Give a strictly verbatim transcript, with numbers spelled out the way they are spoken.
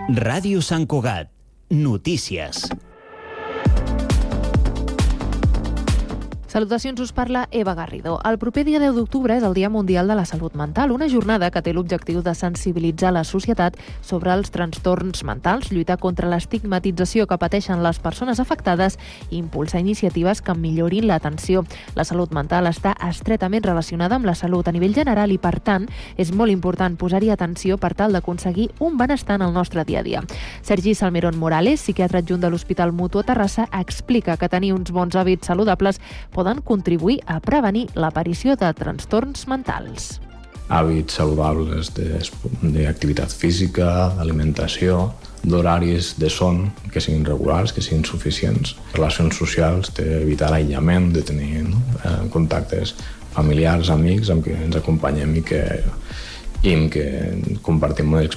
Ràdio Sant Cugat. Notícies. Salutacions, us parla Eva Garrido. El proper dia deu d'octubre és el Dia Mundial de la Salut Mental, una jornada que té l'objectiu de sensibilitzar la societat sobre els trastorns mentals, lluitar contra l'estigmatització que pateixen les persones afectades i impulsar iniciatives que millorin l'atenció. La salut mental està estretament relacionada amb la salut a nivell general i, per tant, és molt important posar-hi atenció per tal d'aconseguir un benestar en el nostre dia a dia. Sergi Salmerón Morales, psiquiatre adjunt de l'Hospital Mutu a Terrassa, explica que tenir uns bons hàbits saludables poden contribuir a prevenir l'aparició de trastorns mentals. Hàbits saludables d'activitat física, d'alimentació, d'horaris de son que siguin regulars, que siguin suficients. Relacions socials, d'evitar l'aïllament, de tenir no? eh, contactes familiars, amics amb qui ens acompanyem i que, i amb què compartim